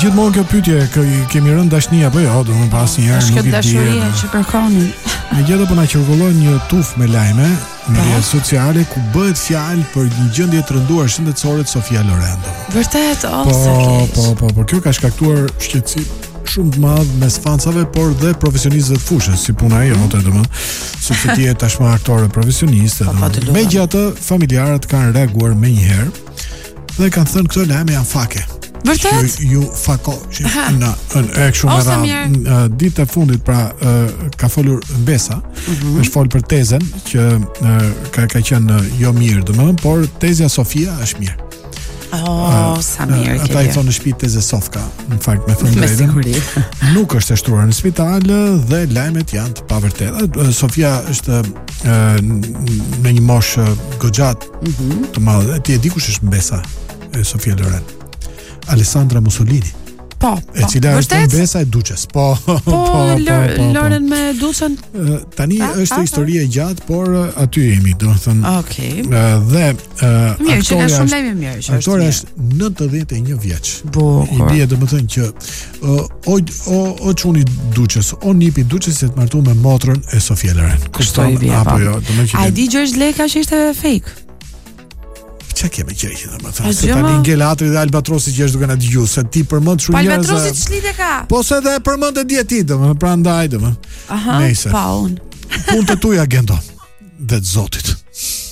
gjithmonë kjo pyetje, kemi rënë dashni apo jo, domethënë pas një herë nuk i di. Është dashuria që kërkonin. Megjithatë po na qarkullon një tufë me lajme në rrjetet sociale ku bëhet fjalë për një gjendje të rënduar shëndetësore të Sofia Loren. Vërtet, Po, kjo ka shkaktuar shqetësim shumë të madh mes fansave, por dhe profesionistëve të fushës, si puna e jote, domethënë, sepse ti je tashmë aktore profesioniste. Megjithatë, familjarët kanë reaguar menjëherë dhe kanë thënë këto lajme janë fake. Vërtet? Ju fako në kështu me radhë. Ditë e fundit pra ka folur Mbesa, është folur për tezën që ka qenë jo mirë, domethënë, por tezja Sofia është mirë. Sa mirë. Ata i thonë në shtëpi tezë Sofka, në fakt me thënë drejtën. Nuk është e shtruar në spital dhe lajmet janë të pavërteta. Sofia është në një moshë goxhat të madhe. Ti e di kush është Mbesa e Sofia Loren? Alessandra Mussolini. Po. E cila është Mbesa e Duçes. Po. Loren me Duçen. Tani është histori e gjatë, por aty jemi, domethënë. Okej. Dhe mirë, që ka shumë lajme mirë. Aktoria është 91 vjeç. I bie domethënë që o çuni Duçes, o nipi Duçes se të martu me motrën e Sofia Loren. Kushtoi apo jo, domethënë. Ai di Gjergj Leka që ishte fake. Çka kemi gjëjë domethënë? Se tani Ngelatri dhe Albatrosi që është duke na dëgjuar, se ti përmend shumë njerëz. Albatrosi ç'lidhje ka? Po se edhe përmend e di ti domethënë, prandaj domethënë. Aha. Pa unë. Punët e tuaja agendo. Vetë Zotit.